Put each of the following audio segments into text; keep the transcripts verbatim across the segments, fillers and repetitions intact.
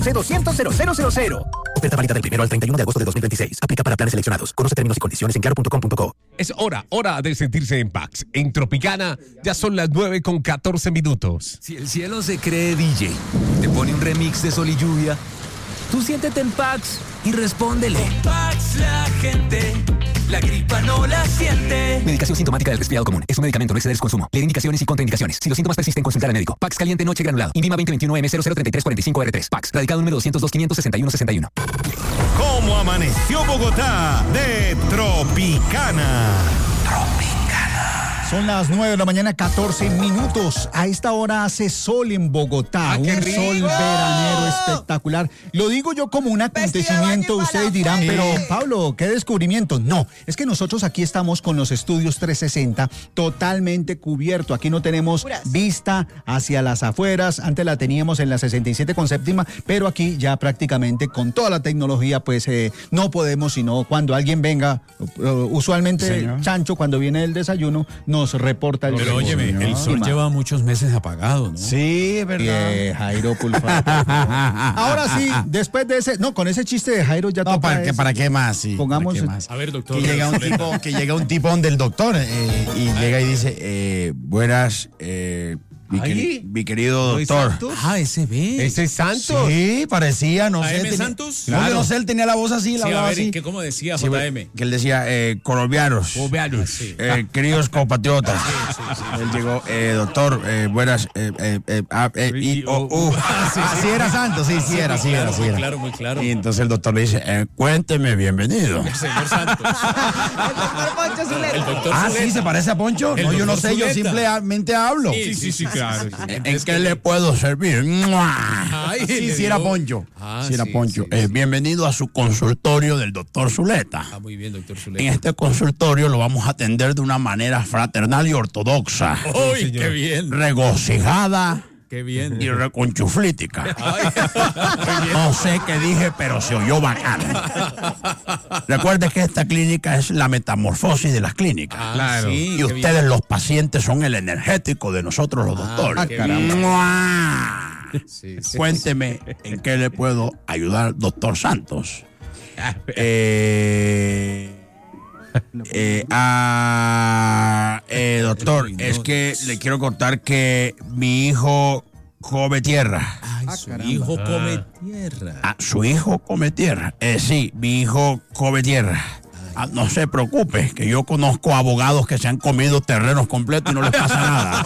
C doscientos cero cero cero cero. Oferta válida del primero al treinta y uno de agosto de dos mil veintiséis. Aplica para planes seleccionados. Conoce términos y condiciones en claro punto com punto co. Es hora, hora de sentirse en Pax. En Tropicana ya son las nueve con catorce minutos. Si el cielo se cree D J, te pone un remix de Sol y Lluvia, tú siéntete en Pax y respóndele. Con Pax la gente, la gripa no la siente. Medicación sintomática del resfriado común. Es un medicamento, no exceder su consumo. Leer indicaciones y contraindicaciones. Si los síntomas persisten, consultar al médico. Pax caliente noche granulado. INVIMA veinte veintiuno M cero cero treinta y tres cuarenta y cinco R tres. Pax. Radicado número doscientos dos quinientos sesenta y uno sesenta y uno. ¿Cómo amaneció Bogotá? De Tropicana. Son las nueve de la mañana, catorce minutos. A esta hora hace sol en Bogotá. ¡Ah, un qué rico! sol veranero espectacular. Lo digo yo como un acontecimiento. Ustedes dirán, pero Pablo, ¿qué descubrimiento? No, es que nosotros aquí estamos con los estudios trescientos sesenta totalmente cubierto. Aquí no tenemos Puras. vista hacia las afueras. Antes la teníamos en la sesenta y siete con séptima, pero aquí ya prácticamente con toda la tecnología, pues eh, no podemos, sino cuando alguien venga, uh, usualmente Señor. Chancho, cuando viene del desayuno, nos reporta el Pero óyeme, señor. el sol Sí, ma. lleva muchos meses apagado, ¿no? Sí, es verdad. Eh, Jairo Pulfar. Ahora sí, después de ese, no, con ese chiste de Jairo ya No, toca ¿para qué, es- ¿para qué más? Sí, Pongamos- ¿para qué más? A ver, doctor. Que llega un tipo, que llega un tipo donde el doctor eh, y llega y dice, eh, buenas, eh, mi, Ay. queri- mi querido ¿No es doctor. Santos? Ah, ese ve. Ese es Santos. Sí, parecía, no ¿A sé. M tenía- Santos? No, Claro. no sé, él tenía la voz así, la Sí, a hablaba ver, así. ¿qué, ¿cómo decía Sí, J M? que él decía, eh, colombianos, Colombianos. Sí. eh, queridos compatriotas. Él llegó, eh, doctor, eh, buenas, eh, eh, eh, ah, eh, y, oh, uh. Así era Santos, sí, sí era, sí claro, era, sí muy era. claro, muy claro. Y entonces el doctor le dice, eh, cuénteme, bienvenido. El señor Santos. El doctor Ah, Zuleta. sí, se parece a Poncho. El No, yo no doctor sé, yo Zuleta. simplemente hablo. Sí, sí, sí, claro. ¿En en qué le puedo servir? ¡Mua! Ay, Sí, le sí era dio- Poncho. Ah, sí era sí, Poncho. sí, Eh, sí. bienvenido a su consultorio del doctor Zuleta. Ah, muy bien, doctor En Zuleta. este consultorio lo vamos a atender de una manera fraternal y ortodoxa, ¡Uy, qué bien! regocijada ¡Qué bien! y reconchuflítica. No sé qué dije, pero se oyó bacán. Recuerde que esta clínica es la metamorfosis de las clínicas. Ah, Claro. sí, Y qué ustedes, bien. los pacientes, son el energético de nosotros, los Ah, doctores. qué bien. ¡Mua! Sí, sí. Cuénteme en qué le puedo ayudar, doctor Santos. Eh, eh, ah, eh, doctor, Uy, no. es que le quiero contar que mi hijo come tierra. Ay, su hijo come tierra. Ah, su hijo come tierra. Eh, sí, mi hijo come tierra. Ah, no se preocupe, que yo conozco abogados que se han comido terrenos completos y no les pasa nada.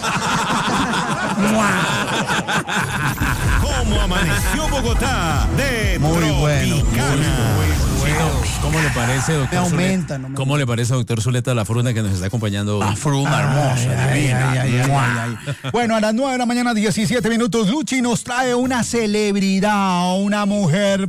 ¿Cómo amaneció Bogotá? De Muy bueno, Tropicana. Bueno, ¿cómo le parece, doctor Me aumenta, Zuleta? no me- ¿Cómo le parece, doctor Zuleta, la fruna que nos está acompañando? Una fruna hermosa, divina. Ay, ay, ay, ¡Mua! ay, ay. Bueno, a las nueve de la mañana, diecisiete minutos, Luchi nos trae una celebridad, una mujer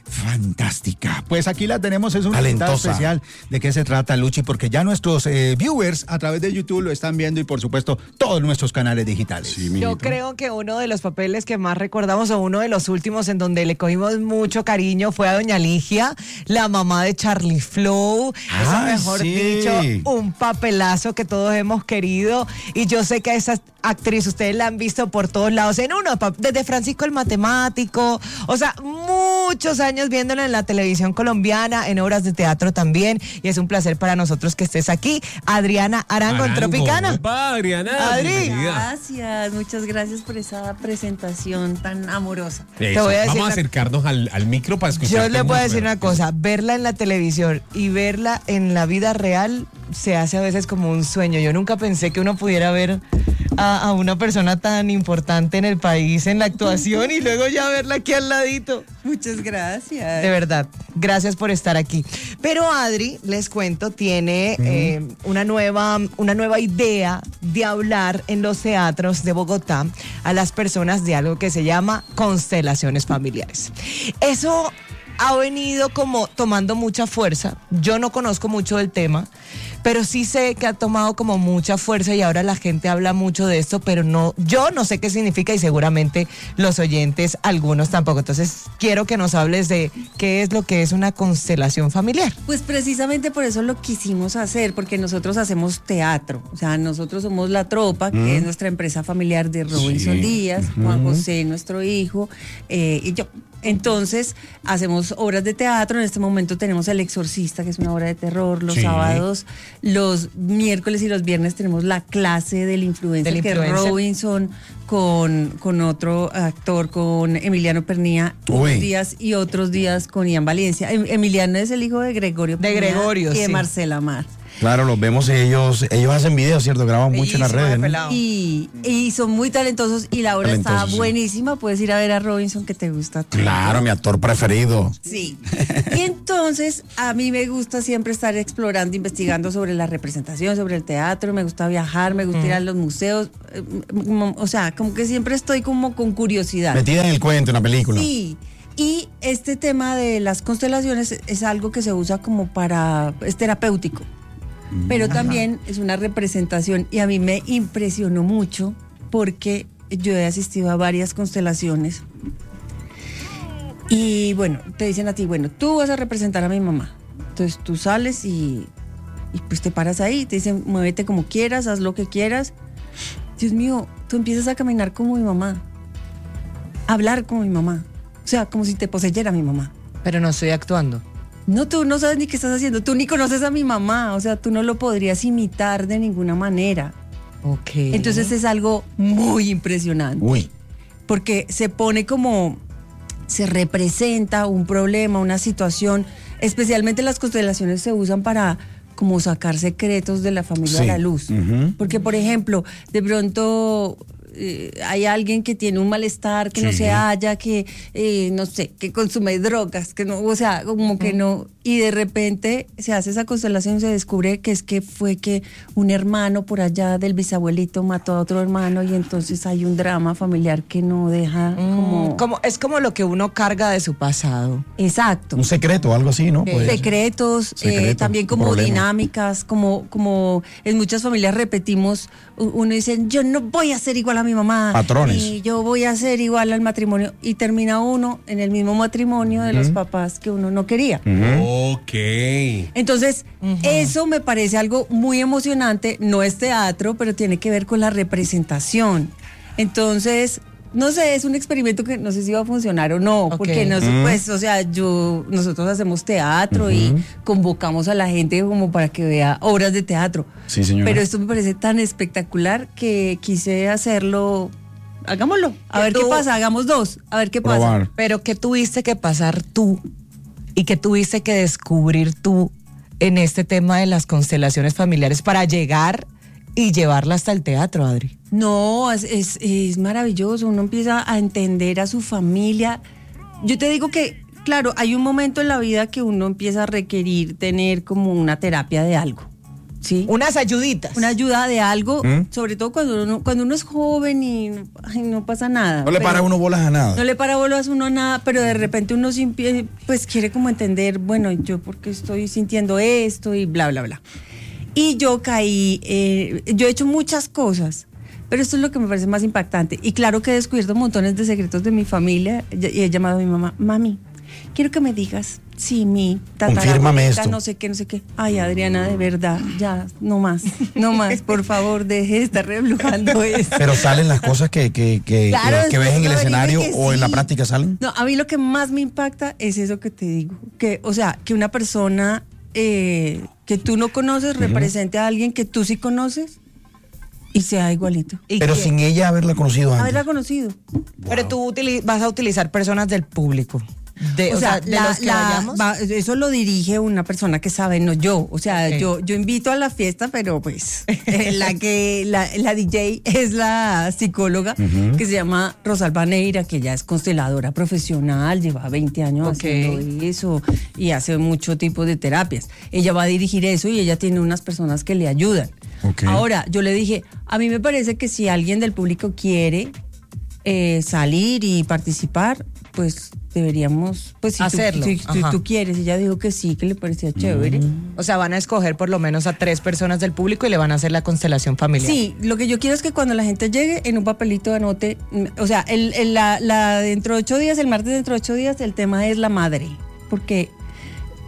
fantástica. Pues aquí la tenemos, es una invitada Talentosa. especial. ¿De qué se trata, Luchi? Porque ya nuestros eh, viewers a través de YouTube lo están viendo y, por supuesto, todos nuestros canales digitales. Yo creo que uno de los papeles que más recordamos o uno de los últimos en donde le cogimos mucho cariño fue a doña Ligia, la mamá de Charlie Flow. Eso, Ay, mejor sí. dicho, un papelazo que todos hemos querido. Y yo sé que a esa actriz ustedes la han visto por todos lados. En uno, pa- desde Francisco el Matemático. O sea, muchos años viéndola en la televisión colombiana, en obras de teatro también. Y es un placer para nosotros que estés aquí. Adriana Arango, en Arango. Tropicana. Va, Adriana. Adri. bienvenida. Gracias, muchas gracias por esa presentación tan amorosa. Eso. voy a decir Vamos a una- acercarnos al, al micro para escuchar. Yo le voy a decir una cosa, verla en la televisión y verla en la vida real se hace a veces como un sueño. Yo nunca pensé que uno pudiera ver a, a una persona tan importante en el país en la actuación y luego ya verla aquí al ladito. Muchas gracias. De verdad, gracias por estar aquí. Pero Adri, les cuento, tiene eh, una, nueva, una nueva idea de hablar en los teatros de Bogotá a las personas de algo que se llama constelaciones familiares. Eso ha venido como tomando mucha fuerza. Yo no conozco mucho del tema, pero sí sé que ha tomado como mucha fuerza y ahora la gente habla mucho de esto, pero no, yo no sé qué significa y seguramente los oyentes, algunos tampoco. Entonces, quiero que nos hables de qué es lo que es una constelación familiar. Pues precisamente por eso lo quisimos hacer, porque nosotros hacemos teatro. O sea, nosotros somos La Tropa, que es nuestra empresa familiar de Robinson Sí. Díaz, Juan José, nuestro hijo, eh, y yo. Entonces, hacemos obras de teatro. En este momento tenemos El Exorcista, que es una obra de terror. Los Sí. sábados, los miércoles y los viernes tenemos La Clase del Influencer, Del que influencer. es Robinson con, con otro actor, con Emiliano Pernía, Uy. unos días y otros días con Ian Valencia. Em- Emiliano es el hijo de Gregorio De Pernía Gregorio, y de sí. Marcela Mar. Claro, los vemos ellos, ellos hacen videos, ¿cierto? Graban mucho en las Bellísimo de redes, ¿no? pelado. Y, y son muy talentosos y la obra está Talentosos, sí. buenísima. Puedes ir a ver a Robinson, que te gusta. Claro, mi actor preferido. Sí. Y entonces a mí me gusta siempre estar explorando, investigando sobre la representación, sobre el teatro. Me gusta viajar, me gusta ir a los museos. eh, como- O sea, como que siempre estoy como con curiosidad. Metida en el cuento, en la película. Sí. Y este tema de las constelaciones es algo que se usa como para, es terapéutico, pero también es una representación y a mí me impresionó mucho porque yo he asistido a varias constelaciones y bueno, te dicen a ti, bueno, tú vas a representar a mi mamá, entonces tú sales y, y pues te paras ahí, te dicen, muévete como quieras, haz lo que quieras. Dios mío, tú empiezas a caminar como mi mamá, a hablar como mi mamá, o sea, como si te poseyera mi mamá. Pero no estoy actuando. No, tú no sabes ni qué estás haciendo, tú ni conoces a mi mamá, o sea, tú no lo podrías imitar de ninguna manera. Ok. Entonces es algo muy impresionante, Uy. porque se pone como, se representa un problema, una situación, especialmente las constelaciones se usan para como sacar secretos de la familia Sí. a la luz. Ujú. Porque, por ejemplo, de pronto eh, hay alguien que tiene un malestar, que no Sí. se halla, que eh, no sé, que consume drogas, que no, o sea, como que no, y de repente se hace esa constelación y se descubre que es que fue que un hermano por allá del bisabuelito mató a otro hermano y entonces hay un drama familiar que no deja como... Mm, como, es como lo que uno carga de su pasado. Exacto. Un secreto, algo así, ¿no? Puede ser. Secretos, eh, Secreto, también como problema. dinámicas, como, como en muchas familias repetimos, u- uno dice, yo no voy a ser igual a mi mamá. Patrones. Y yo voy a ser igual al matrimonio. Y termina uno en el mismo matrimonio de los papás que uno no quería. Ok. Entonces, eso me parece algo muy emocionante, no es teatro, pero tiene que ver con la representación. Entonces, no sé, es un experimento que no sé si va a funcionar o no, Ok. porque nos, pues, o sea, yo, nosotros hacemos teatro y convocamos a la gente como para que vea obras de teatro. Sí, señora. Pero esto me parece tan espectacular que quise hacerlo. Hagámoslo, a Que ver qué tú- pasa, hagamos dos, a ver qué pasa. Probar. Pero ¿qué tuviste que pasar tú y qué tuviste que descubrir tú en este tema de las constelaciones familiares para llegar y llevarla hasta el teatro, Adri? No, es, es, es maravilloso, uno empieza a entender a su familia. Yo te digo que, claro, hay un momento en la vida que uno empieza a requerir tener como una terapia de algo, ¿sí? Unas ayuditas. Una ayuda de algo, ¿Mm? sobre todo cuando uno, cuando uno es joven y no, ay, no pasa nada. No le pero- para uno bolas a nada. No le para bolas a uno a nada, pero de repente uno sí empie- pues quiere como entender, bueno, yo por qué estoy sintiendo esto y bla, bla, bla. Y yo caí, eh, yo he hecho muchas cosas, pero esto es lo que me parece más impactante. Y claro que he descubierto montones de secretos de mi familia y he llamado a mi mamá, mami, quiero que me digas si mi Confírmame tatarabuelita, esto. no sé qué, no sé qué. Ay, Adriana, de verdad, ya, no más, no más, por favor, deje de estar reblujando esto. Pero salen las cosas que, que, que, Claro, que- que ves en el uno dice escenario que o en la sí. práctica salen. No, a mí lo que más me impacta es eso que te digo, que, o sea, que una persona eh, que tú no conoces represente a alguien que tú sí conoces y sea igualito. ¿Y Pero qué? sin ella haberla conocido antes. Haberla conocido. Pero tú utili- vas a utilizar personas del público. De, o, sea, de la- los que la- vayamos. va- eso lo dirige una persona que sabe, no yo. O sea, Ok. yo, yo invito a la fiesta, pero pues eh, la que la, la D J es la psicóloga que se llama Rosalba Neira, que ya es consteladora profesional, lleva veinte años Ok. haciendo eso y hace mucho tipo de terapias. Ella va a dirigir eso y ella tiene unas personas que le ayudan. Ok. Ahora, yo le dije, a mí me parece que si alguien del público quiere eh, salir y participar, pues deberíamos pues si Hacerlo, tú, si, si ajá. tú quieres. Ella dijo que sí, que le parecía chévere. O sea, van a escoger por lo menos a tres personas del público y le van a hacer la constelación familiar. Sí, lo que yo quiero es que cuando la gente llegue en un papelito anote, mm, o sea, el, el- la, la dentro de ocho días, el martes dentro de ocho días, el tema es la madre, porque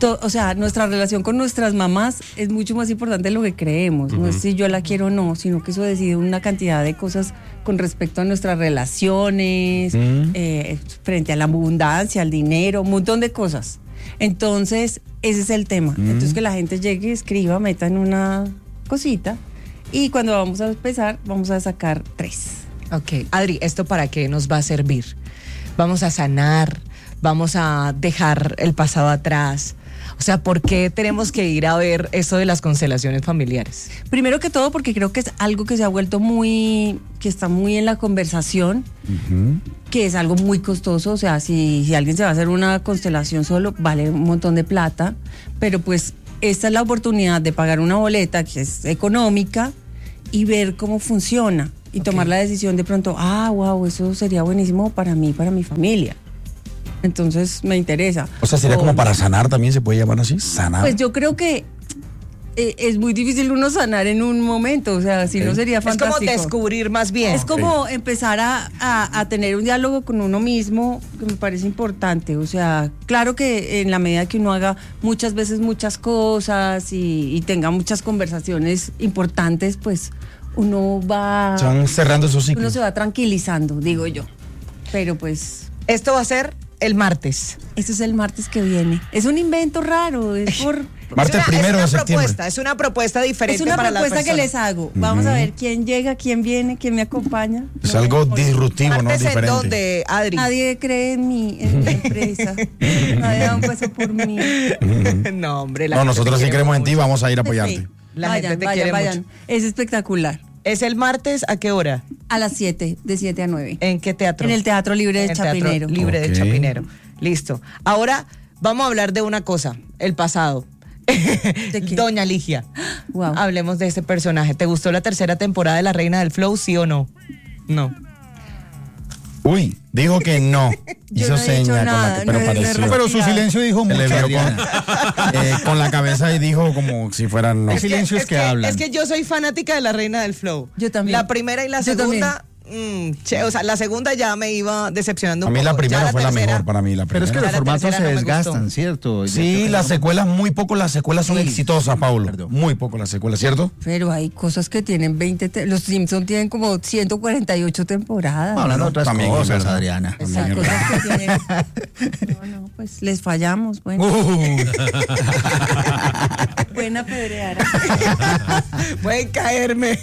to- o sea, nuestra relación con nuestras mamás es mucho más importante de lo que creemos. No es si yo la quiero o no, sino que eso decide una cantidad de cosas con respecto a nuestras relaciones, eh, frente a la abundancia, al dinero, un montón de cosas. Entonces, ese es el tema. Entonces, que la gente llegue, escriba, meta en una cosita y cuando vamos a empezar, vamos a sacar tres. Ok, Adri, ¿esto para qué nos va a servir? Vamos a sanar, vamos a dejar el pasado atrás. O sea, ¿por qué tenemos que ir a ver esto de las constelaciones familiares? Primero que todo porque creo que es algo que se ha vuelto muy, que está muy en la conversación, que es algo muy costoso. O sea, si, si alguien se va a hacer una constelación solo, vale un montón de plata, pero pues esta es la oportunidad de pagar una boleta que es económica y ver cómo funciona y Ok. tomar la decisión de pronto, ah, wow, eso sería buenísimo para mí, para mi familia. Entonces me interesa. O sea, sería O- como para sanar también, se puede llamar así, sanar. Pues yo creo que eh, es muy difícil uno sanar en un momento, o sea, si no sería Es fantástico. como descubrir más bien. Es como empezar a, a- a tener un diálogo con uno mismo, que me parece importante. O sea, claro que en la medida que uno haga muchas veces muchas cosas y, y tenga muchas conversaciones importantes, pues uno va, Se van cerrando esos uno ciclos. se va tranquilizando, digo yo. Pero pues Esto va a ser el martes. este es el martes que viene. Es un invento raro, es por... Martes es una, primero es una de septiembre. propuesta, es una propuesta diferente Es una para las propuesta que personas. les hago. Vamos a ver quién llega, quién viene, quién me acompaña. Es No, algo no, disruptivo, ¿no? ¿Martes en Diferente. dónde, Adri? Nadie cree en mí, en mi empresa. Nadie da un peso por mí. No, hombre. la No, gente nosotros te sí quiere creemos en ti, mucho. vamos a ir a apoyarte. Sí. La vayan, gente te vayan, quiere vayan. mucho. Es espectacular. ¿Es el martes a qué hora? A las siete, de siete a nueve. ¿En qué teatro? En el Teatro Libre de En el Teatro Chapinero. Libre de Ok. Chapinero. Listo. Ahora vamos a hablar de una cosa, el pasado. ¿De qué? Doña Ligia. Wow. Hablemos de este personaje. ¿Te gustó la tercera temporada de La Reina del Flow, sí o no? No. Uy, dijo que no. Yo Hizo no he dicho seña con nada, la que, pero no he- no he pareció. No, pero su silencio dijo Se le mucho, vio con, Adriana. eh, con la cabeza y dijo como si fueran no. Es silencios que hablan. Es que yo soy fanática de La Reina del Flow. Yo también. La primera y la Yo segunda, mm, che, o sea, la segunda ya me iba decepcionando A un mí poco. la Ya primera fue la tercera- mejor para mí, la Pero es que primera. los La formatos tercera se no me desgastan, gustó. ¿cierto? Sí, las secuelas, muy poco las secuelas son Sí. exitosas, Paulo. Perdón. Muy poco las secuelas, ¿cierto? Pero hay cosas que tienen veinte. te- Los Simpsons tienen como ciento cuarenta y ocho temporadas. No, hablando de otras También es cosas, verdad. Adriana. O sea, cosas que tienen. No, no, pues les fallamos. Bueno, Uh, buena pedreara. Pueden caerme.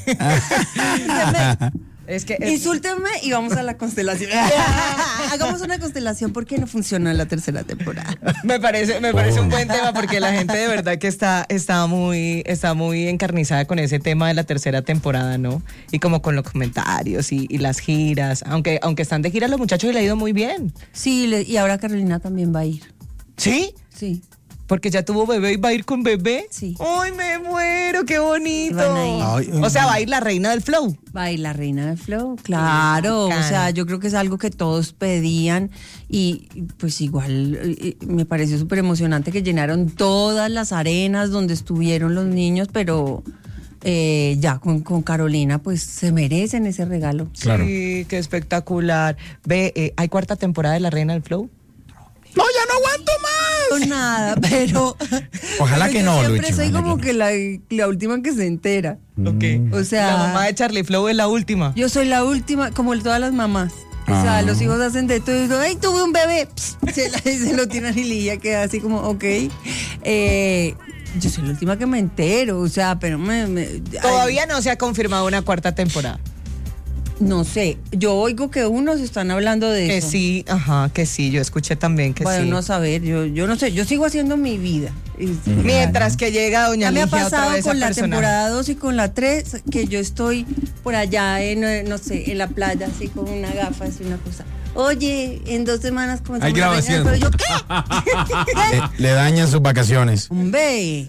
Es que es- Insúltenme y vamos a la constelación. Hagamos una constelación porque no funcionó en la tercera temporada. me parece, me parece un buen tema porque la gente de verdad que está, está muy, está muy encarnizada con ese tema de la tercera temporada, ¿no? Y como con los comentarios y, y las giras. Aunque, aunque están de gira los muchachos y le ha ido muy bien. Sí, le- y ahora Carolina también va a ir. ¿Sí? Sí. Porque ya tuvo bebé y va a ir con bebé. Sí. ¡Ay, me muero! ¡Qué bonito! Van a ir. Ay, ay, O sea, va a ir la reina del flow. Va a ir la reina del flow, claro. O bacano. sea, yo creo que es algo que todos pedían y y, pues igual eh, me pareció súper emocionante que llenaron todas las arenas donde estuvieron los niños, pero eh, ya con, con Carolina pues se merecen ese regalo. Claro. Sí, qué espectacular. Ve, eh, ¿hay cuarta temporada de la reina del flow? No, ya no aguanto más. No, nada, pero Ojalá pero que yo no, siempre Lucho, soy ojalá como que que la, la última que se entera. Ok. O sea, La mamá de Charlie Flow es la última. yo soy la última, como todas las mamás. O sea, Ah. los hijos hacen de todo y dicen, ay, tuve un bebé. Pss, se, la- se lo tiran y Lidia queda así como, ok. Eh, yo soy la última que me entero, o sea, pero me... me- ay, Todavía no se ha confirmado una cuarta temporada. no sé, yo oigo que unos están hablando de Que eso. sí, ajá, que sí. Yo escuché también que Bueno, sí. no saber, yo, yo no sé, yo sigo haciendo mi vida. Y- Mientras que llega Doña Ya me ha Ligia otra pasado vez a con la personaje. temporada dos y con la tres que yo estoy por allá en, eh, no sé, en la playa, así con una gafa, así una cosa. Oye, en dos semanas comenzamos Hay la reina del grabación. Flow. ¿Yo qué? Le, le dañan sus vacaciones. Hombre,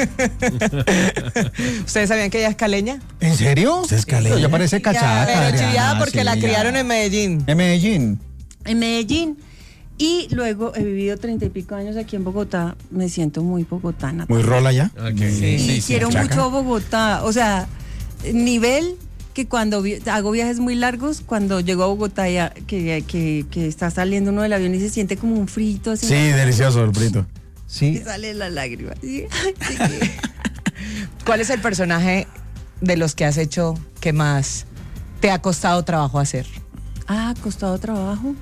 ¿Ustedes sabían que ella es caleña? ¿En serio? ¿Usted es caleña? Ya parece cachaca. Pero Adriana, chillada porque sí, la ya. criaron en Medellín. En Medellín. en Medellín. Y luego he vivido treinta y pico años aquí en Bogotá. Me siento muy bogotana. Muy rola ya. Ok. Y Sí, sí. quiero chaca. mucho Bogotá. O sea, nivel que cuando vi- hago viajes muy largos, cuando llego a Bogotá, ya, que, que, que está saliendo uno del avión y se siente como un frito así. Sí, delicioso el frito. Sí. Me sale la lágrima. ¿Sí? ¿Cuál es el personaje de los que has hecho que más te ha costado trabajo hacer? Ah, costado trabajo.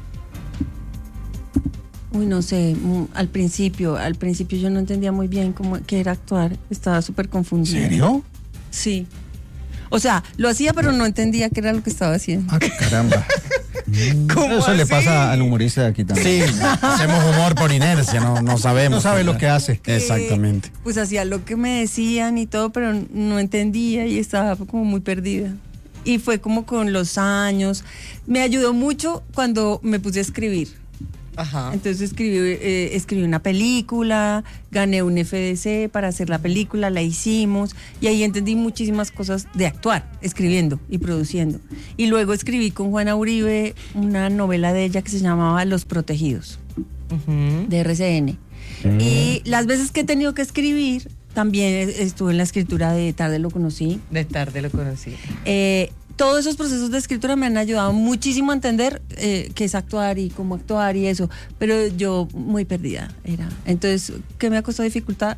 Uy, no sé, mm, al principio, al principio yo no entendía muy bien cómo qué era actuar, estaba súper confundida. ¿En serio? Sí. O sea, lo hacía pero no entendía qué era lo que estaba haciendo. Ah, caramba. ¿Cómo Eso le así? pasa al humorista de aquí también. Sí, hacemos humor por inercia, no, no sabemos. No sabe lo que hace. Exactamente. Eh, pues hacía lo que me decían y todo, pero no entendía y estaba como muy perdida. Y fue como con los años. Me ayudó mucho cuando me puse a escribir. Ajá. Entonces escribí, eh, escribí una película, gané un F D C para hacer la película, la hicimos y ahí entendí muchísimas cosas de actuar, escribiendo y produciendo. Y luego escribí con Juana Uribe una novela de ella que se llamaba Los Protegidos, Ujú. de R C N. Y las veces que he tenido que escribir, también estuve en la escritura de Tarde lo conocí. De tarde lo conocí. Eh, todos esos procesos de escritura me han ayudado muchísimo a entender eh, qué es actuar y cómo actuar y eso, pero yo muy perdida era. Entonces, ¿qué me ha costado dificultad?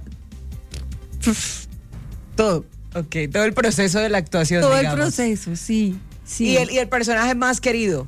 Todo. Ok, todo el proceso de la actuación. Todo digamos. el proceso, sí, sí. ¿Y el, y el personaje más querido?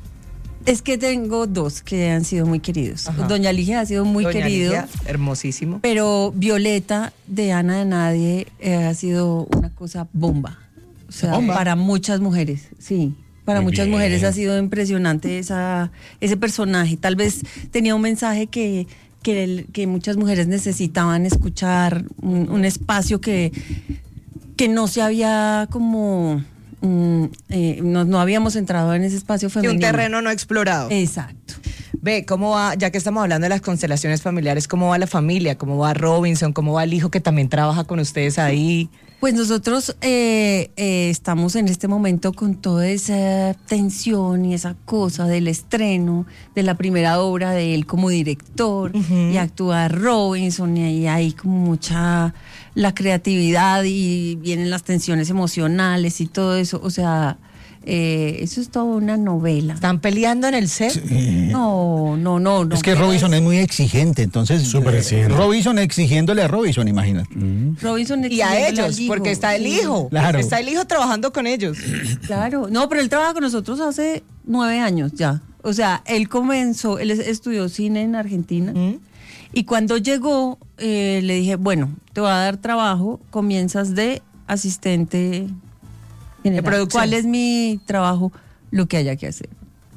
Es que tengo dos que han sido muy queridos. Ajá. Doña Ligia ha sido muy Doña querido, Ligia, hermosísimo. pero Violeta de Ana de Nadie eh, ha sido una cosa bomba. O sea, ¿Bomba? para muchas mujeres, sí. Para Muy muchas bien. mujeres ha sido impresionante esa, ese personaje. Tal vez tenía un mensaje que, que, el- que muchas mujeres necesitaban escuchar, un, un espacio que, que no se había como... mm, eh, no, no habíamos entrado en ese espacio Y femenino. un terreno no explorado. Exacto. Ve, ¿cómo va? Ya que estamos hablando de las constelaciones familiares, ¿cómo va la familia? ¿Cómo va Robinson? ¿Cómo va el hijo que también trabaja con ustedes ahí? Pues nosotros eh, eh, estamos en este momento con toda esa tensión y esa cosa del estreno de la primera obra de él como director y actúa Robinson y ahí hay como mucha la creatividad y vienen las tensiones emocionales y todo eso, o sea, eh, eso es toda una novela. ¿Están peleando en el set? No, no, no, no. Es que Robinson es muy exigente, entonces. Súper eh, exigente. Robinson exigiéndole a Robinson, imagínate. Robinson Y a exigiéndole ellos, al hijo. porque está el Sí. hijo. Claro. Está el hijo trabajando con ellos. Claro, no, pero él trabaja con nosotros hace nueve años ya. O sea, él comenzó, él es- estudió cine en Argentina y cuando llegó eh, le dije, bueno, te voy a dar trabajo, comienzas de asistente general. producción. ¿Cuál es mi trabajo? Lo que haya que hacer.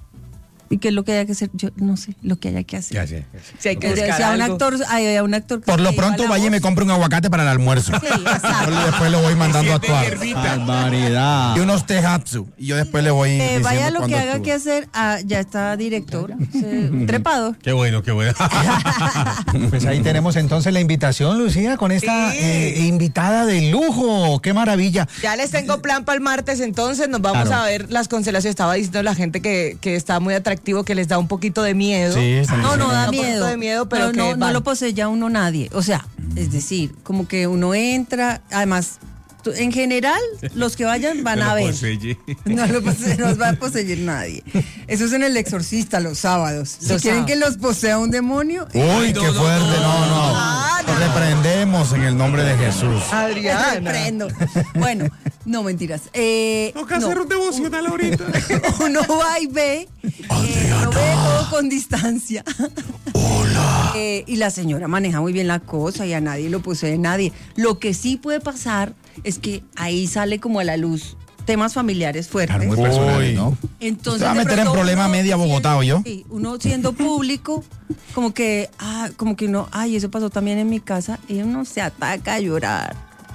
¿Y qué es lo que haya que hacer? Yo no sé, lo que haya que hacer. Ya sé. Si hay que O sea, buscar si a un algo. actor, hay a un actor que Por lo se iba pronto la vaya y me voz. compre un aguacate para el almuerzo. Sí, exacto. Yo después lo voy mandando a actuar. Barbaridad. Y unos tehatsu. Y yo después le voy Eh, diciendo vaya lo cuándo que haga actúa. que hacer, ah, ya está director, se- trepado. Qué bueno, qué bueno. Pues ahí tenemos entonces la invitación, Lucía, con esta Sí. eh, invitada de lujo. ¡Qué maravilla! Ya les tengo plan para el martes, entonces nos vamos Claro. a ver las constelaciones. Estaba diciendo la gente que, que está muy atractivo, que les da un poquito de miedo. Sí, están No, no diciendo. da Un poquito miedo. de miedo, pero no, que no, no van. lo posee ya uno nadie. O sea, es decir, como que uno entra, además, tú- en general, los que vayan van No lo a ver. posee. No lo posee, no los va a poseer nadie. Eso es en el exorcista los sábados. Si Los quieren sábados. que los posea un demonio, Uy, qué fuerte. No, no. Ah, Lo reprendemos en el nombre de Jesús. Adriana. reprendo. Bueno, no mentiras. Eh, Toca no. hacer un devocional ahorita. Uno va y ve, eh, uno ve todo con distancia. Hola. Eh, y la señora maneja muy bien la cosa y a nadie lo posee nadie. Lo que sí puede pasar es que ahí sale como a la luz temas familiares fuertes. Claro, muy personales, Uy. ¿no? Entonces, Usted va a de meter en pronto problema uno media Bogotá, siendo- ¿oyó? Sí, uno siendo público, como que, ah, como que uno, ay, eso pasó también en mi casa, y uno se ataca a llorar.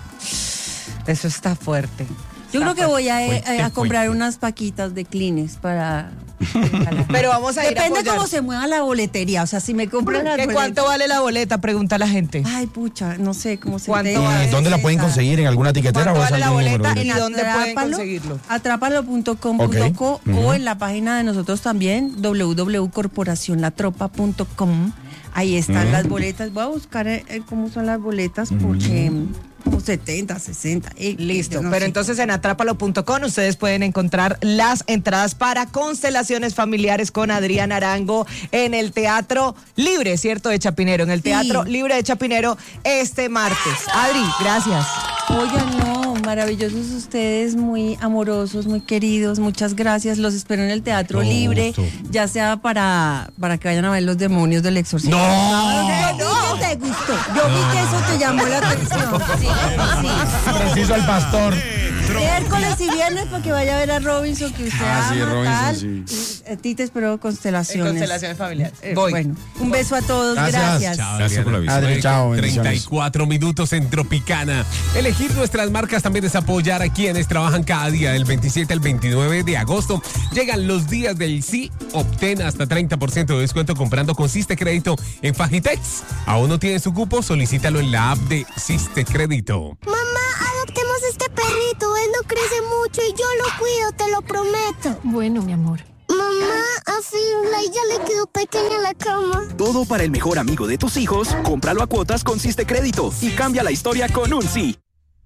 Eso está fuerte. Yo creo que voy a, eh, Fuerte, a comprar fuerte. unas paquitas de Kleenex para... Pero vamos a ir a Depende apoyar. cómo se mueva la boletería, o sea, si me compran las ¿Qué cuánto boletas- vale la boleta? Pregunta la gente. Ay, pucha, no sé cómo se ¿Cuánto te- vale? ¿Y dónde la pueden conseguir? ¿En alguna tiquetera ¿Cuánto o es vale la algún boleta? número? ¿Y En dónde pueden Atrápalo, conseguirlo? atrápalo punto com punto co Ok. o Ujú. en la página de nosotros también, doble u doble u doble u punto corporación la tropa punto com. Ahí están las boletas. Voy a buscar eh, eh, cómo son las boletas porque como setenta, sesenta. Eh, Listo, no pero sé. entonces en atrápalo punto com ustedes pueden encontrar las entradas para Constelaciones Familiares con Adrián Arango en el Teatro Libre, ¿cierto? De Chapinero, en el Teatro Sí. Libre de Chapinero este martes. Adri, gracias. Oigan, no, maravillosos ustedes, muy amorosos, muy queridos, muchas gracias. Los espero en el Teatro Con Libre, gusto. ya sea para, para que vayan a ver Los Demonios del Exorcismo. ¡No! No, te gustó. Yo vi que eso te llamó la atención. Sí, sí. Preciso al pastor. Miércoles y viernes para que vaya a ver a Robinson, que usted Ah, sí, ama, Robinson, tal. sí. Y a ti te espero Constelaciones. Constelaciones Familiares. Eh, Voy. Bueno, un beso a todos, Gracias. gracias. Chao, Gracias por la visita. Adri, chao, bendiciones. treinta y cuatro minutos en Tropicana. Elegir nuestras marcas también es apoyar a quienes trabajan cada día. Del veintisiete al veintinueve de agosto llegan los días del sí. Obtén hasta treinta por ciento de descuento comprando con Siste Crédito en Fagitex. ¿Aún no tiene su cupo? Solicítalo en la app de Siste Crédito. Mamá, adoptemos este perrito. Él no crece mucho y yo lo cuido, te lo prometo. Bueno, mi amor. Mamá, a Firulai ya le quedó pequeña la cama. Todo para el mejor amigo de tus hijos, cómpralo a cuotas con Siste Crédito y cambia la historia con un sí.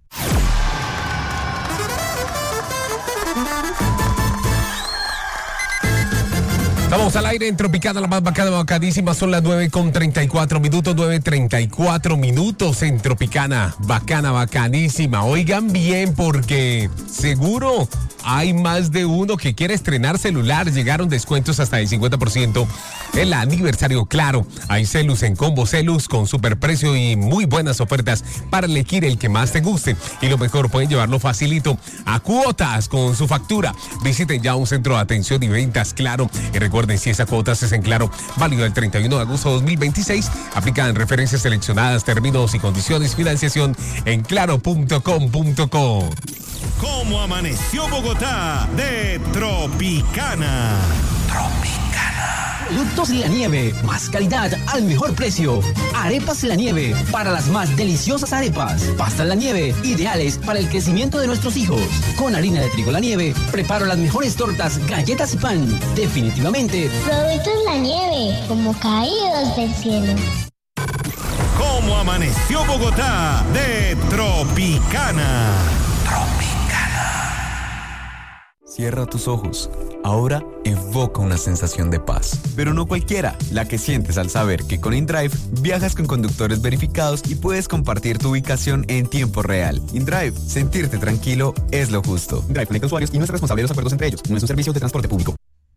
Vamos al aire en Tropicana, la más bacana, bacadísima. Son las nueve con treinta y cuatro minutos, nueve treinta y cuatro minutos en Tropicana. Bacana, bacanísima. Oigan bien, porque seguro hay más de uno que quiere estrenar celular. Llegaron descuentos hasta el cincuenta por ciento. El aniversario, claro. Hay celus en combo celus con superprecio y muy buenas ofertas para elegir el que más te guste. Y lo mejor, pueden llevarlo facilito a cuotas con su factura. Visiten ya un centro de atención y ventas, claro. Y recuerden, si esa cuota es en claro, válido el treinta y uno de agosto de dos mil veintiséis. Aplican referencias seleccionadas, términos y condiciones, financiación en claro punto com punto co. ¿Cómo amaneció Bogotá? De Tropicana. Productos La Nieve, más calidad al mejor precio. Arepas La Nieve, para las más deliciosas arepas. Pastas La Nieve, ideales para el crecimiento de nuestros hijos. Con harina de trigo La Nieve, preparo las mejores tortas, galletas y pan. Definitivamente. Productos La Nieve, como caídos del cielo. ¿Cómo amaneció Bogotá? De Tropicana. Cierra tus ojos. Ahora evoca una sensación de paz. Pero no cualquiera, la que sientes al saber que con InDrive viajas con conductores verificados y puedes compartir tu ubicación en tiempo real. InDrive, sentirte tranquilo es lo justo. InDrive conecta usuarios y no es responsable de los acuerdos entre ellos. No es un servicio de transporte público.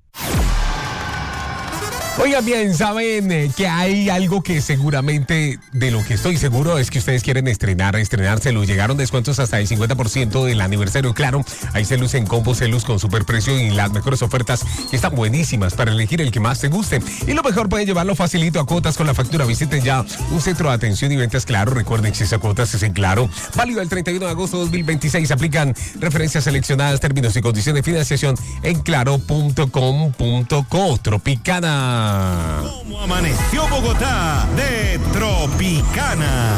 Oigan bien, saben eh, que hay algo que seguramente, de lo que estoy seguro, es que ustedes quieren estrenar, estrenárselo. Llegaron descuentos hasta el cincuenta por ciento del aniversario, claro. Hay celus en combo, celus con superprecio y las mejores ofertas que están buenísimas para elegir el que más te guste. Y lo mejor, pueden llevarlo facilito a cuotas con la factura. Visiten ya un centro de atención y ventas, claro. Recuerden que esa cuotas es en claro. Válido el treinta y uno de agosto de dos mil veintiséis. Aplican referencias seleccionadas, términos y condiciones de financiación en claro punto com punto co. Tropicana. ¿Cómo amaneció Bogotá? De Tropicana.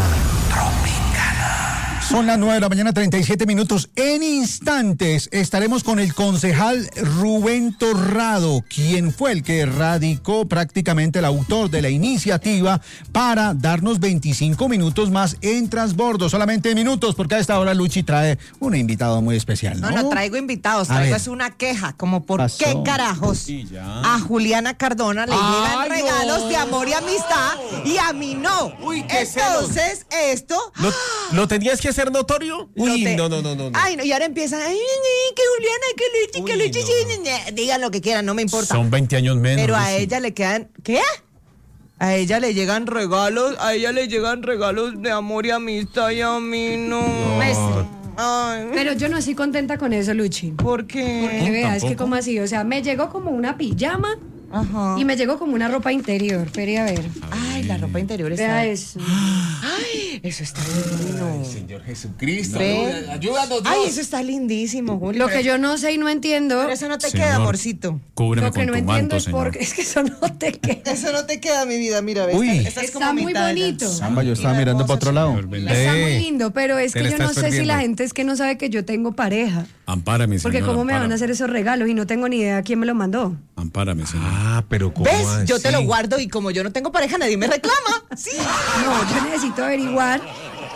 Son las nueve de la mañana, treinta y siete minutos. En instantes estaremos con el concejal Rubén Torrado, quien fue el que radicó, prácticamente el autor de la iniciativa, para darnos veinticinco minutos más en transbordo. Solamente minutos, porque a esta hora Luchi trae un invitado muy especial, ¿no? No, no traigo invitados, A traigo ver. es una queja, como por Pasó. qué carajos a Juliana Cardona le llegan Ay, regalos no. de amor y amistad y a mí no. Uy, qué celos. Entonces, esto... ¿Lo, lo tenías que hacer notorio? Uy, te- no, no, no, no. no. Ay, no, y ahora empiezan, ay, ay, ay, que Juliana, que Luchi, que Uy, Luchi, no. sí, ñe, ñe. Digan lo que quieran, no me importa. Son veinte años menos. Pero a Lucy. ella le quedan, ¿qué? A ella le llegan regalos, a ella le llegan regalos de amor y amistad y a mí no. Pues, Ay, pero yo no estoy contenta con eso, Luchi. ¿por qué? Porque vea, es que tampoco. como así, o sea, me llegó como una pijama Ajá. y me llegó como una ropa interior. Pero a ver, Ay, la ropa interior está. vea eso. Ay, eso está divino. Señor Jesucristo, ¿Ve? ayúdanos, Ay, Dios. eso está lindísimo, Julio. Lo que yo no sé y no entiendo, Pero eso no te Señor. queda, amorcito. Cúbreme lo que con no tu entiendo manto, es señor. porque es que eso no te queda. Eso no te queda, mi vida, mira, ves. Uy. Esta, esta es Está como mi muy talla. bonito. Samba, yo estaba Mira, mirando para hermoso, otro lado. Señor, ven. Está muy Eh, lindo, pero es te que la yo no estás sé si perdiendo. la gente es que no sabe que yo tengo pareja. Ampárame, señor. Porque cómo me van a ampárame. hacer esos regalos y no tengo ni idea quién me lo mandó. Ampárame, señor. Ah, pero ¿cómo ¿Ves? Yo te así? lo guardo y como yo no tengo pareja, nadie me reclama. Sí. No, yo necesito averiguar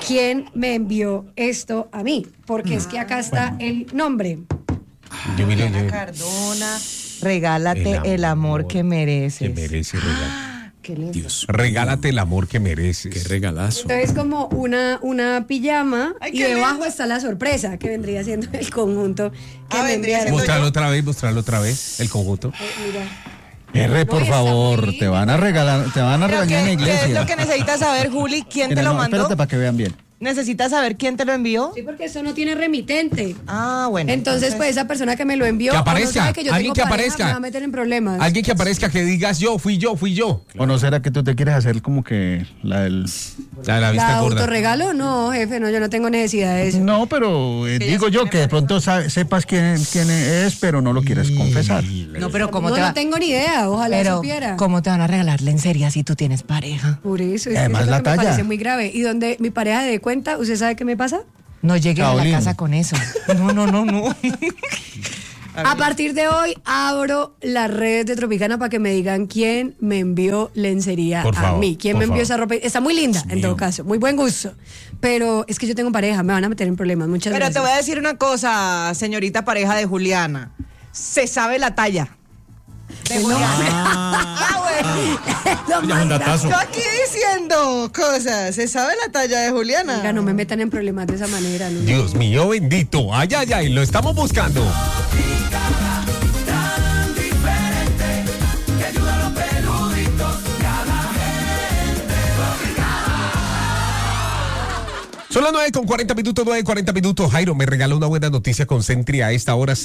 quién me envió esto a mí, porque es que acá está el nombre. Yo miro, yo- Cardona, regálate el El amor, amor que mereces. que merece regalar. Qué lindo. Regálate el amor que mereces. Qué regalazo. Entonces como una, una pijama Ay, y qué debajo lindo. está la sorpresa, que vendría siendo el conjunto que Ah, me vendría enviaron. siendo- Mostrarlo otra vez, mostrarlo otra vez, el conjunto. Mira. R, por No, está favor, muy te van a regalar, te van a Pero regañar en la ¿qué, qué es iglesia. lo que necesitas saber, Juli? ¿Quién Mira, te lo no, mandó? espérate para que vean bien. ¿Necesitas saber quién te lo envió? Sí, porque eso no tiene remitente. Ah, bueno. Entonces, pues esa persona que me lo envió, Que o no aparezca, sabe que yo alguien tengo que pareja, aparezca. me va a meter en problemas. Alguien que aparezca, que digas yo, fui yo, fui yo. ¿O no será que tú te quieres hacer como que la del... La de la ¿La vista gorda. autorregalo? No, jefe, no, yo no tengo necesidad de eso. No, pero eh, Que ya digo se yo tiene que de pronto sabe- sepas quién, quién es, pero no lo quieres confesar. No, pero ¿cómo no, te va? no tengo ni idea, ojalá Pero, supiera. ¿cómo te van a regalar lencería si tú tienes pareja? Por eso, es Además, que eso es la lo que me talla. parece muy grave. Y donde mi pareja de cuenta, ¿usted sabe qué me pasa? No llegues a Caolín. la casa con eso. No, no, no, no. A partir de hoy abro las redes de Tropicana para que me digan quién me envió lencería Por a favor, mí. ¿Quién por me envió favor. esa ropa? Está muy linda, en todo mío. caso. Muy buen gusto. Pero es que yo tengo pareja, me van a meter en problemas. Muchas Pero te gracias. voy a decir una cosa, señorita pareja de Juliana. Se sabe la talla. De Juliana. Ah, bueno. Lo más un datazo. Yo aquí diciendo cosas. Se sabe la talla de Juliana. Oiga, no me metan en problemas de esa manera. ¿no? Dios mío bendito. Ay, ay, ay, lo estamos buscando. Tan diferente que ayuda a los peluditos y a la gente. Son las nueve con cuarenta minutos, nueve cuarenta minutos. Jairo, me regaló una buena noticia con Sentry a esta hora.